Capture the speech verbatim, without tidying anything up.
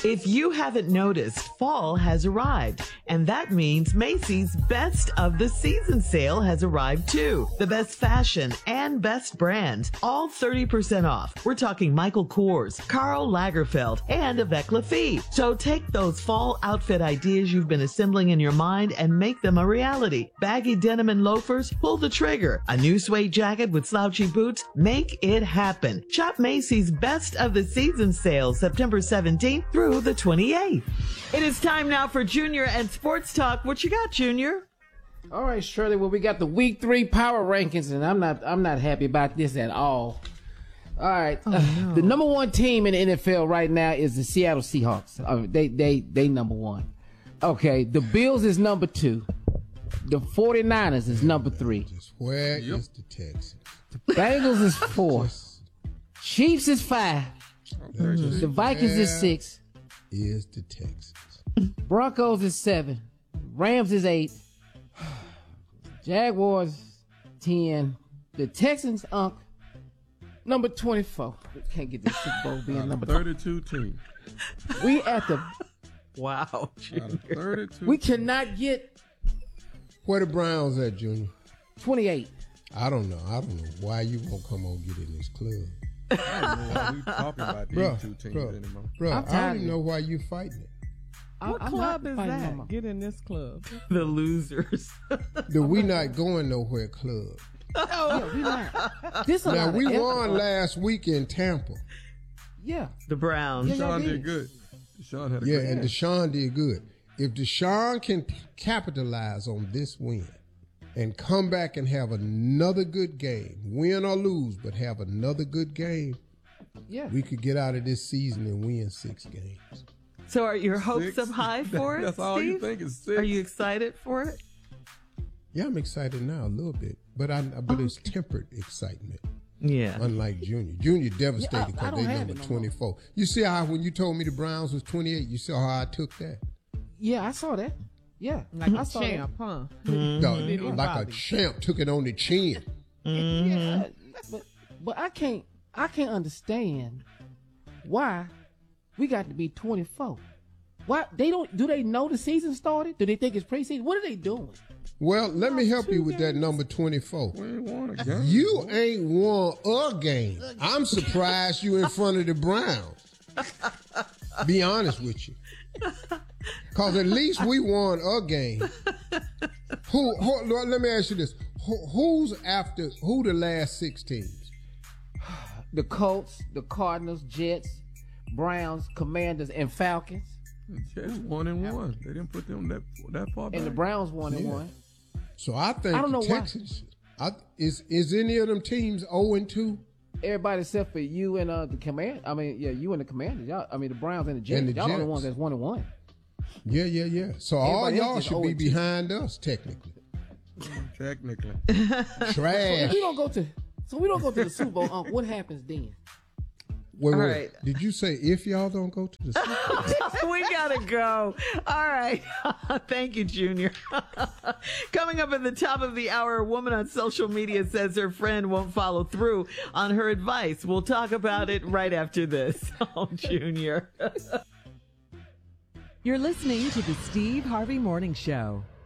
If you haven't noticed, fall has arrived, and that means Macy's Best of the Season sale has arrived too. The best fashion and best brands, all thirty percent off. We're talking Michael Kors, Karl Lagerfeld, and Avec La Fille. So take those fall outfit ideas you've been assembling in your mind and make them a reality. Baggy denim and loafers, pull the trigger. A new suede jacket with slouchy boots, make it happen. Shop Macy's Best of the Season sale September seventeenth through the twenty-eighth. It is time now for Junior and Sports Talk. What you got, Junior? All right, Shirley. Well, we got the Week Three power rankings, and I'm not I'm not happy about this at all. All right, oh, uh, no. The number one team in the N F L right now is the Seattle Seahawks. Uh, they they they number one. Okay, the Bills is number two. The forty-niners is number three. Just where yep. is the Texans? The Bengals is four. Chiefs is five. Mm-hmm. The Vikings is six. Is the Texans. Broncos is seven. Rams is eight. Jaguars ten. The Texans unk number twenty-four. We can't get the Super Bowl being number thirty-two team. We at the wow. thirty-two. We cannot get where the Browns at, Junior? twenty-eight. I don't know. I don't know why you won't come on get in this club. I don't know why we talking about these bruh, two teams bruh, anymore. Bro, I don't even know why you fighting it. What I'm club is that? Anymore. Get in this club. The losers. The We Not Going Nowhere club. Oh, yeah, we not. This now, we won last week in Tampa. Yeah. The Browns. Yeah, Deshaun did good. Deshaun had a yeah, good and game. Deshaun did good. If Deshaun can capitalize on this win and come back and have another good game, win or lose, but have another good game, yeah, we could get out of this season and win six games. So are your hopes Six? up high for it, That's all Steve? you think is six. Are you excited for it? Yeah, I'm excited now a little bit, but I but it's tempered excitement. Yeah. Unlike Junior. Junior devastated Yeah, I- I because don't they have number it no twenty-four. You see how when you told me the Browns was twenty-eight, you saw how I took that? Yeah, I saw that. Yeah, like I a saw champ, huh? Mm-hmm. No, like a champ took it on the chin. Mm-hmm. Yeah, but but I can't I can't understand why we got to be twenty-four. Why they don't? Do they know the season started? Do they think it's preseason? What are they doing? Well, let me help you with that number twenty-four. We ain't won a game. You ain't won a game. I'm surprised you in front of the Browns. Be honest with you. Because at least we won a game. Who, who? Let me ask you this. Who, who's after, who the last six teams? The Colts, the Cardinals, Jets, Browns, Commanders, and Falcons. The Jets one and one. They didn't put them that that far back. And the Browns one and Yeah. one. So I think I don't the know why. Texans, I, is, is any of them teams oh and two? Everybody except for you and uh, the Command. I mean, yeah, you and the Commanders. Y'all, I mean, the Browns and the Jets. And the y'all are the Jets. ones that's one and one. Yeah, yeah, yeah. So all Everybody else y'all is should oh be and two. behind us, technically. Technically. So Trash. if we don't go to, so we don't go to the Super Bowl. Um, what happens then? Wait, All wait. right. Did you say if y'all don't go to the Super Bowl? We gotta go. All right. Thank you, Junior. Coming up at the top of the hour, a woman on social media says her friend won't follow through on her advice. We'll talk about it right after this. Oh, Junior. You're listening to the Steve Harvey Morning Show.